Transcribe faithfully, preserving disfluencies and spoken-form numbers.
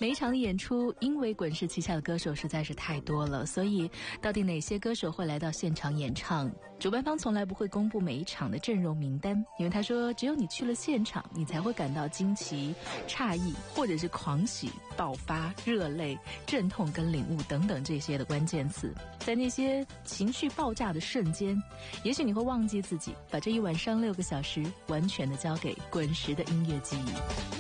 每一场的演出，因为滚石旗下的歌手实在是太多了，所以到底哪些歌手会来到现场演唱，主办方从来不会公布每一场的阵容名单，因为他说只有你去了现场，你才会感到惊奇、诧异，或者是狂喜、爆发、热泪、阵痛跟领悟等等这些的关键词。在那些情绪爆炸的瞬间，也许你会忘记自己，把这一晚上六个小时完全的交给滚石的音乐记忆。